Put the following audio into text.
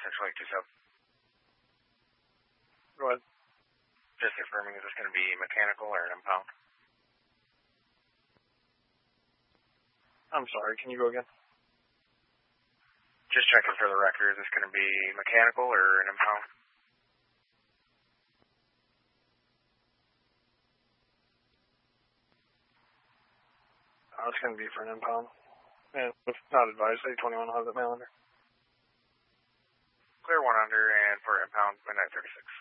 627. Go ahead. Just confirming, is this going to be mechanical or an impound? I'm sorry, can you go again? Just checking for the record, is this going to be mechanical or an impound? It's going to be for an impound. And if not advised, 821 will have that mail under. Clear 1 under, and for impound, midnight 36.